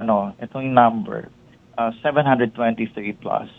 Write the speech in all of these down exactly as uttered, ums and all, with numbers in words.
ano, itong number, uh, seven hundred twenty-three plus.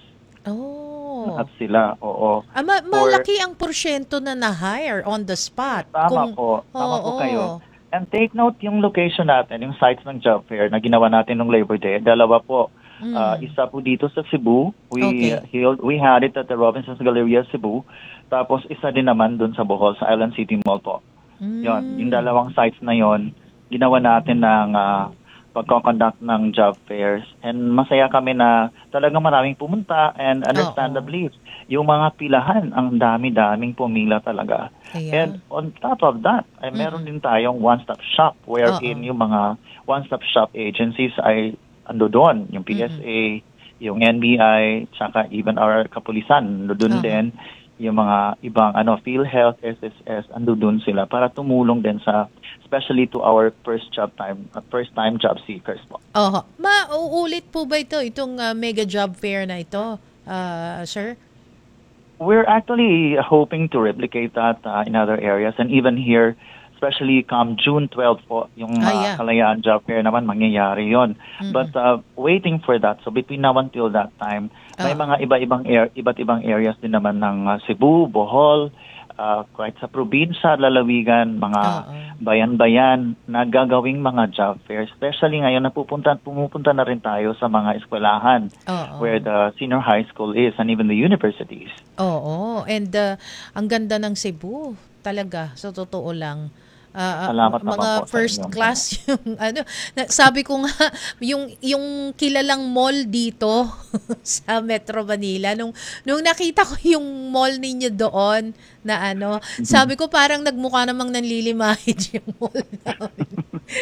Oh. Lahat sila, oo. Ah, ma- For malaki ang porsyento na na-hire on the spot. Tama Kung, po. Tama po oo. kayo. And take note yung location natin, yung sites ng job fair na ginawa natin ng Labor Day. Dalawa po. Uh, Mm. isa po dito sa Cebu. We Okay. held, we had it at the Robinsons Galleria, Cebu. Tapos isa din naman dun sa Bohol, sa Island City Mall po. Yon, yung Mm. dalawang sites na yon, ginawa natin ng uh, pagko-conduct ng job fairs. And masaya kami na talagang maraming pumunta and understandably, yung mga pilahan, ang dami-daming pumila talaga. Ayan. And on top of that, ay meron din tayong one-stop shop wherein Oo. yung mga one-stop shop agencies ay ando doon. Yung P S A, yung N B I, tsaka even our kapulisan, ando doon Oo. din. Yung mga ibang ano PhilHealth, S S S, ando doon sila para tumulong din sa, especially to our first job time, uh, first time job seekers po. Oho. Mauulit po ba ito, itong ah, mega job fair na ito, ah, sir? We're actually hoping to replicate that uh, in other areas and even here, especially come June twelfth po, yung Ah, uh, yeah. Kalayaan Job Fair naman, mangyayari yon. But uh, waiting for that, so between now until that time, may Ah. mga iba-ibang air, iba't ibang areas din naman ng uh, Cebu, Bohol, uh, kahit sa probinsya, lalawigan, mga Oo. bayan-bayan na gagawing mga job fair. Especially ngayon, napupunta, pumupunta na rin tayo sa mga eskwelahan Oo. where the senior high school is and even the universities. Oo. And uh, ang ganda ng Cebu, talaga, sa totoo lang. Ah, ah, Salamat naman mga po sa first inyong class yung ano, na- sabi ko nga yung yung kilalang mall dito sa Metro Manila nung nung nakita ko yung mall ninyo doon na ano, sabi ko parang nagmukha namang nanlilimahid yung mall namin.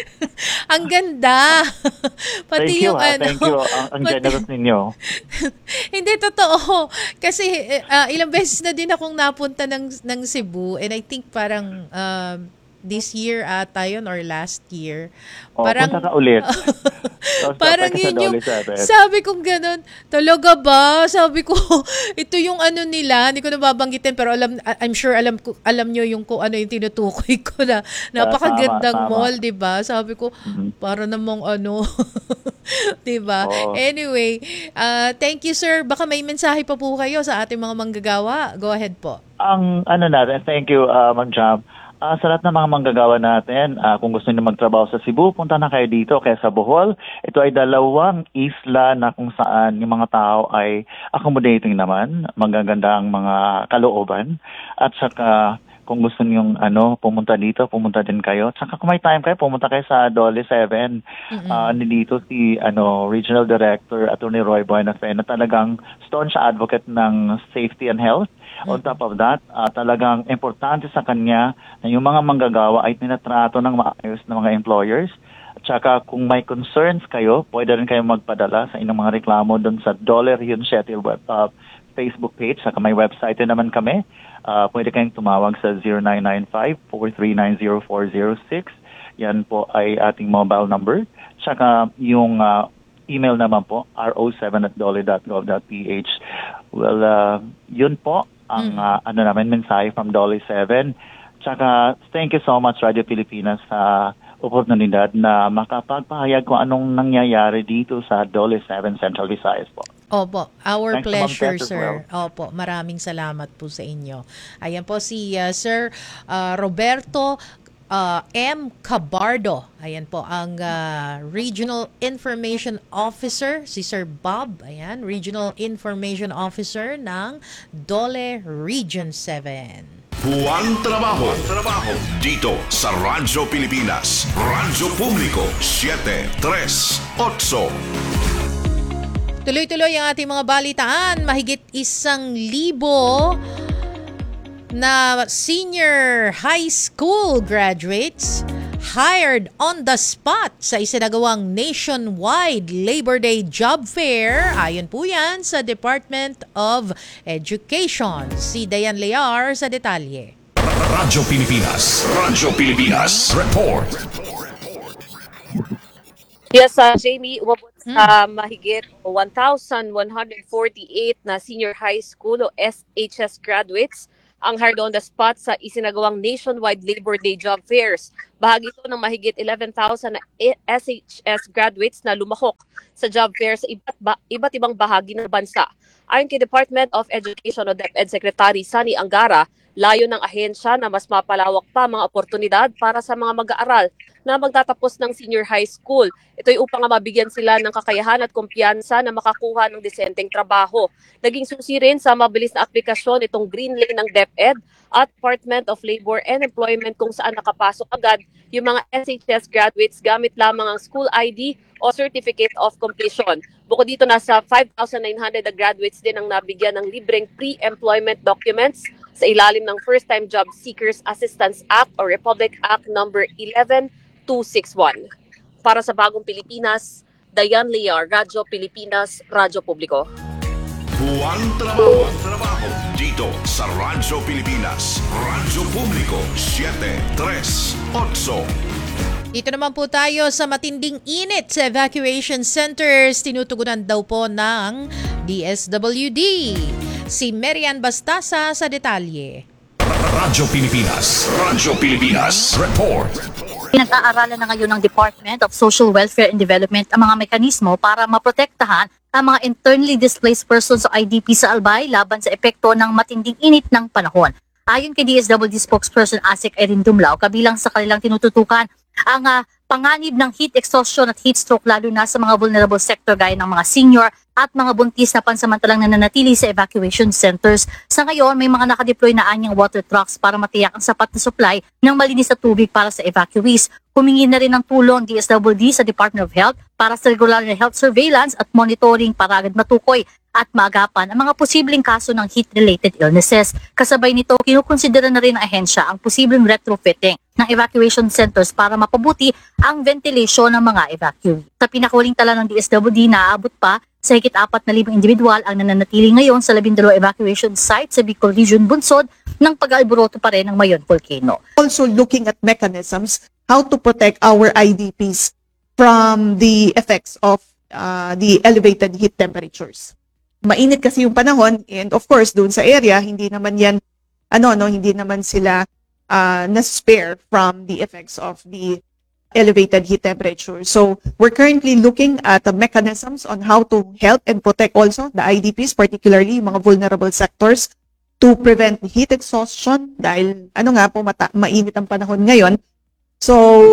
Ang ganda. Pati Thank you, yung ha. ano, Thank you. Ang, ang pati- generous ninyo. hindi, totoo. Kasi eh, ah, ilang beses na din akong napunta ng, ng Cebu and I think parang um, this year ata yun or last year. O, punta ka ulit. Tapos Parang tapos ka sa yun yung, Dolly Seven. sabi kong ganun, talaga ba? Sabi ko, ito yung ano nila, hindi ko nababanggitin, pero alam, I'm sure alam ko, alam nyo yung kung ano yung tinutukoy ko na napakagandang tama, tama. mall, di ba? Sabi ko, para namang ano, di ba? Oo. Anyway, uh, thank you sir. Baka may mensahe pa po kayo sa ating mga manggagawa. Go ahead po. Ang ano natin, thank you, uh, Ma'am Jam. Uh, sa lahat ng mga manggagawa natin, uh, kung gusto niyo magtrabaho sa Cebu, punta na kayo dito kaya sa Bohol. Ito ay dalawang isla na kung saan yung mga tao ay accommodating naman, magaganda ang mga kalooban. At saka kung gusto niyo ano, pumunta dito, pumunta din kayo. At saka kung may time kayo, pumunta kayo sa Dolly Seven. Uh, nandito si ano, Regional Director Attorney Roy Buenafe na talagang staunch advocate ng safety and health. On top of that, uh, talagang importante sa kanya na yung mga manggagawa ay tinatrato ng maayos ng mga employers. At saka kung may concerns kayo, pwede rin kayo magpadala sa inyong mga reklamo doon sa Dollar Yun Shuttle web, uh, Facebook page. Saka may website din naman kami. Uh, pwede kayong tumawag sa zero nine nine five, four three nine, zero four zero six. Yan po ay ating mobile number. Saka yung uh, email naman po, r o seven at dolly dot gov dot p h. Well, uh, yun po ang uh, ano namin mensahe from Dolly Seven. Tsaka thank you so much Radio Pilipinas sa oportunidad na makapagpahayag kung anong nangyayari dito sa Dolly Seven Central Visayas po. Opo, our Thanks to Ma'am pleasure, Tess as sir. Opo, maraming salamat po sa inyo. Ayan po si uh, Sir uh, Roberto uh, M. Cabardo. Ayan po ang uh, Regional Information Officer, si Sir Bob. Ayan, Regional Information Officer ng Dole Region seven. Buwang trabaho. Trabaho dito sa Radyo Pilipinas. Radyo Publiko seven tres eight. Tuloy-tuloy ang ating mga balitaan. Mahigit isang libo na senior high school graduates hired on the spot sa isinagawang nationwide Labor Day Job Fair. Ayon po yan sa Department of Education. Si Dayan Lear sa detalye. Radyo Pilipinas. Radyo Pilipinas. Report. Yes, uh, Jamie, umabot sa mahigit one thousand one hundred forty-eight na senior high school o S H S graduates ang Hired on the Spot sa isinagawang nationwide Labor Day job fairs. Bahagi ito ng mahigit eleven thousand na S H S graduates na lumahok sa job fair sa iba't, ba- iba't ibang bahagi ng bansa. Ayon kay Department of Education o DepEd Secretary Sani Angara, layo ng ahensya na mas mapalawak pa mga oportunidad para sa mga mag-aaral na magtatapos ng senior high school. Ito'y upang mabigyan sila ng kakayahan at kumpiyansa na makakuha ng disenteng trabaho. Naging susi rin sa mabilis na aplikasyon itong Green Lane ng DepEd at Department of Labor and Employment kung saan nakapasok agad yung mga S H S graduates gamit lamang ang school I D o Certificate of Completion. Bukod dito, nasa five thousand nine hundred na graduates din ang nabigyan ng libreng pre-employment documents sa ilalim ng First-Time Job Seekers Assistance Act o Republic Act number eleven two sixty-one. Para sa Bagong Pilipinas, Dayan Lear, Radyo Pilipinas, Radyo Publiko. Buwang trabaho, trabaho dito sa Radyo Pilipinas, Radyo Publiko, siyete tres otso. Dito naman po tayo sa matinding init sa evacuation centers. Tinutugunan daw po ng D S W D. Si Marian Bastasa sa detalye. Radyo Pilipinas, Radyo Pilipinas, report. Pinag-aaralan na ngayon ng Department of Social Welfare and Development ang mga mekanismo para maprotektahan ang mga internally displaced persons o I D P sa Albay laban sa epekto ng matinding init ng panahon. Ayon kay D S W D spokesperson Asik Erin Dumlao, kabilang sa kanilang tinututukan ang uh, panganib ng heat exhaustion at heat stroke lalo na sa mga vulnerable sector gaya ng mga senior at mga buntis na pansamantalang nananatili sa evacuation centers. Sa ngayon, may mga nakadeploy na anyang water trucks para matiyak ang sapat na supply ng malinis na tubig para sa evacuees. Humingi na rin ng tulong D S W D sa Department of Health para sa regular na health surveillance at monitoring para agad matukoy at maagapan ang mga posibleng kaso ng heat-related illnesses. Kasabay nito, kinukonsidera na rin ng ahensya ang posibleng retrofitting ng evacuation centers para mapabuti ang ventilation ng mga evacuee. Sa pinakahuling tala ng D S W D, naaabot pa sa higit apat na libong individual ang nananatili ngayon sa labindalawa evacuation site sa Bicol Region bunsod ng pag-alboroto pa rin ng Mayon Volcano. Also looking at mechanisms how to protect our I D Ps from the effects of uh, the elevated heat temperatures. Mainit kasi yung panahon and of course doon sa area hindi naman yan ano no hindi naman sila uh, na-spare from the effects of the elevated heat temperature. So we're currently looking at the mechanisms on how to help and protect also the I D Ps, particularly mga vulnerable sectors, to prevent heat exhaustion dahil ano nga po mata- mainit ang panahon ngayon. So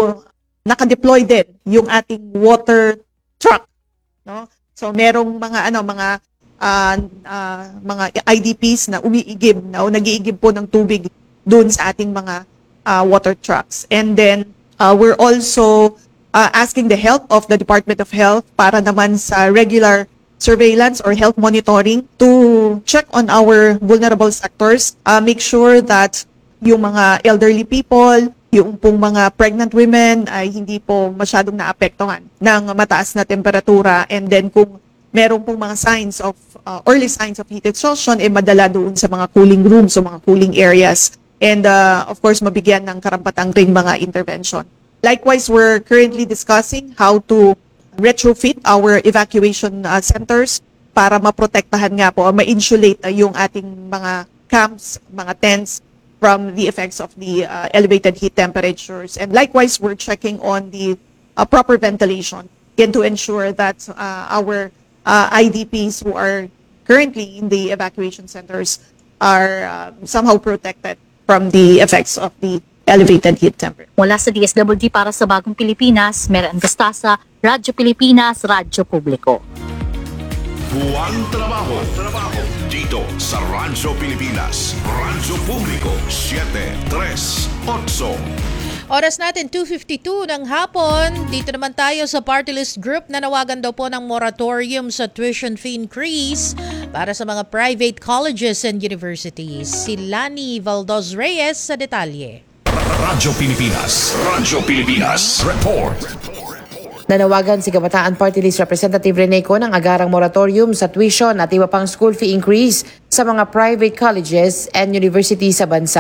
naka-deploy din yung ating water truck, no? So merong mga ano mga uh, uh, mga I D Ps na umiigib na o nag-iigib po ng tubig doon sa ating mga uh, water trucks. And then Uh, we're also uh, asking the help of the Department of Health para naman sa regular surveillance or health monitoring to check on our vulnerable sectors, uh, make sure that yung mga elderly people, yung pong mga pregnant women ay hindi po masyadong naapektuhan ng mataas na temperatura, and then kung meron pong mga signs of uh, early signs of heat exhaustion, eh madala doon sa mga cooling rooms o mga cooling areas. And uh, of course, mabigyan ng karampatang ring mga intervention. Likewise, we're currently discussing how to retrofit our evacuation uh, centers para maprotektahan nga po, ma-insulate uh, yung ating mga camps, mga tents from the effects of the uh, elevated heat temperatures. And likewise, we're checking on the uh, proper ventilation again to ensure that uh, our uh, I D Ps who are currently in the evacuation centers are uh, somehow protected from the effects of the elevated heat temperature. Mula sa D S W D para sa Bagong Pilipinas, Marian Bastasa, Radyo Pilipinas, Radyo Publiko. Buwang trabaho, trabaho dito sa Radyo Pilipinas, Radyo Publiko, siyete tres otso. Oras natin two fifty-two ng hapon. Dito naman tayo sa party list group na nawagan daw po ng moratorium sa tuition fee increase para sa mga private colleges and universities. Si Lani Valdos Reyes sa detalye. Radyo Pilipinas, Radyo Pilipinas, report. Nanawagan si Kabataan Party List Representative Rene Co ng agarang moratorium sa tuition at iba pang school fee increase sa mga private colleges and universities sa bansa.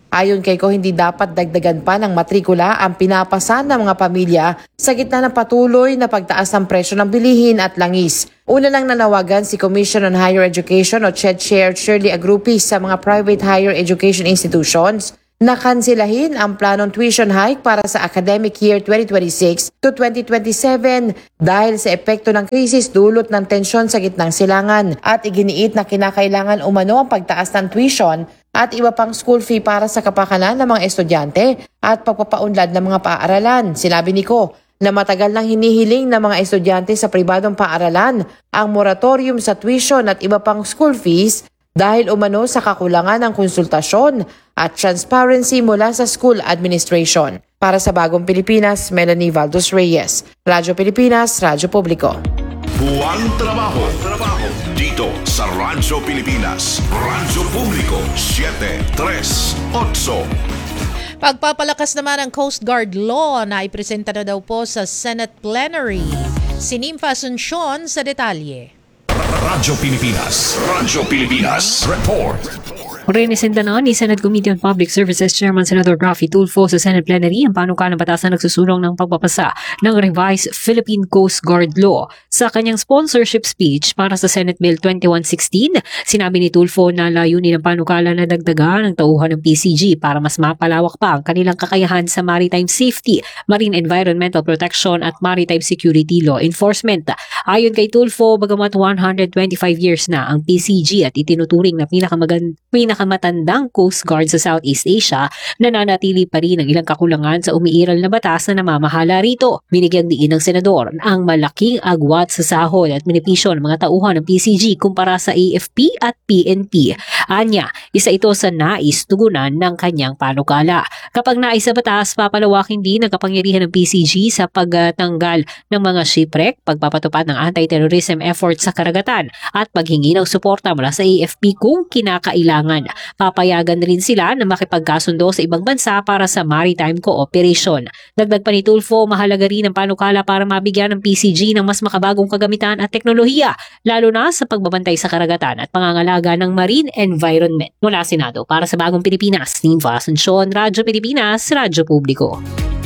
Ayon kay Ko, hindi dapat dagdagan pa ng matrikula ang pinapasan ng mga pamilya sa gitna ng patuloy na pagtaas ng presyo ng bilihin at langis. Una lang nanawagan si Commission on Higher Education o C H E D Chair Shirley Agrupis sa mga private higher education institutions na kansilahin ang planong tuition hike para sa academic year twenty twenty-six to twenty twenty-seven dahil sa epekto ng krisis dulot ng tensyon sa gitnang silangan, at iginiit na kinakailangan umano ang pagtaas ng tuition at iba pang school fee para sa kapakanan ng mga estudyante at pagpapaunlad ng mga paaralan. Sinabi ni Ko na matagal nang hinihiling ng mga estudyante sa pribadong paaralan ang moratorium sa tuition at iba pang school fees dahil umano sa kakulangan ng konsultasyon at transparency mula sa school administration. Para sa Bagong Pilipinas, Melanie Valdos Reyes, Radyo Pilipinas, Radyo Publiko. Buwang trabaho. Trabaho dito sa Radyo Pilipinas. Radyo Publiko siyete tres otso. Pagpapalakas naman ang Coast Guard Law na ipresenta na daw po sa Senate Plenary. Si Nympha Asuncion sa detalye. Radyo Pilipinas. Radyo Pilipinas. Report. Rinisinda na ni Senate Committee on Public Services Chairman Senator Raffy Tulfo sa Senate Plenary ang panukalang batas na nagsusulong ng pagpapasa ng revised Philippine Coast Guard Law. Sa kanyang sponsorship speech para sa Senate Bill twenty-one sixteen, sinabi ni Tulfo na layunin ng panukala na dagdagan ang tauhan ng P C G para mas mapalawak pa ang kanilang kakayahan sa maritime safety, marine environmental protection at maritime security law enforcement. Ayon kay Tulfo, bagamat one hundred twenty-five years na ang P C G at itinuturing na pinakamagand pinakamatandang Coast Guard sa Southeast Asia, nananatili pa rin ang ilang kakulangan sa umiiral na batas na namamahala rito. Binigyang diin ng senador ang malaking agwat sa sahod at benepisyo ng mga tauhan ng P C G kumpara sa A F P at P N P. Anya, isa ito sa nais tugunan ng kanyang panukala. Kapag nais sa batas, papalawakin din ang kapangyarihan ng P C G sa pagtanggal ng mga shipwreck, pagpapatupad ng anti-terrorism efforts sa karagatan at paghingi ng suporta mula sa A F P kung kinakailangan. Papayagan rin sila na makipagkasundo sa ibang bansa para sa maritime cooperation. Dagdag pa ni Tulfo, mahalaga rin ang panukala para mabigyan ng P C G ng mas makabagong kagamitan at teknolohiya, lalo na sa pagbabantay sa karagatan at pangangalaga ng marine environment. Mula Senado, para sa Bagong Pilipinas, Nympha Asuncion, Radyo Pilipinas, Radyo Publiko.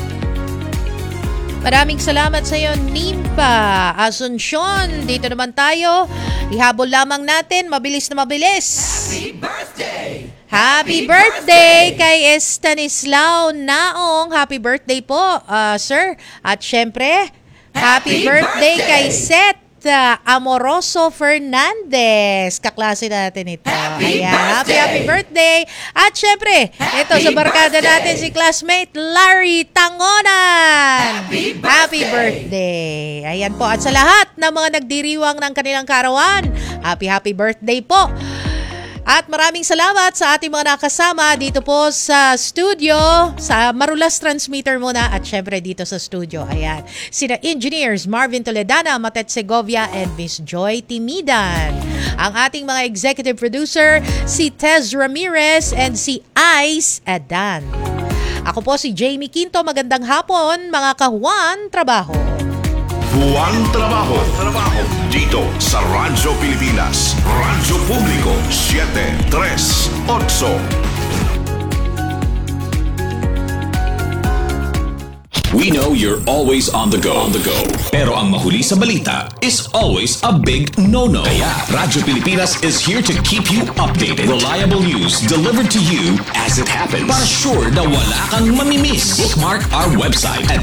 Maraming salamat sa iyo, Nympha Asuncion. Dito naman tayo. Ihabol lamang natin, mabilis na mabilis. Happy birthday! Happy birthday kay Estanislao Naong. Happy birthday po, uh, sir. At syempre, happy, happy birthday, birthday kay Seth uh, Amoroso Fernandez. Kaklase natin ito. Happy Ayan, birthday! Happy, happy birthday. At syempre, happy ito sa barkada birthday! natin si classmate Larry Tangonan. Happy birthday! Happy birthday. Ayan po. At sa lahat ng mga nagdiriwang ng kanilang karawan, happy happy birthday po. At maraming salamat sa ating mga nakasama dito po sa studio, sa Marulas Transmitter muna at syempre dito sa studio. Ayan, sina Engineers Marvin Toledana, Matet Segovia and Miss Joy Timidan. Ang ating mga executive producer, si Tez Ramirez and si Ice Adan. Ako po si Jamie Quinto. Magandang hapon mga kahuan trabaho. Buwang trabaho. Trabaho dito sa Radyo Pilipinas. Radyo Publiko siyete tres otso. We know you're always on the go. On the go. Pero ang mahuli sa balita is always a big no-no. Kaya Radyo Pilipinas is here to keep you updated. Reliable news delivered to you as it happens. Para sure na wala kang mamimiss. Bookmark our website at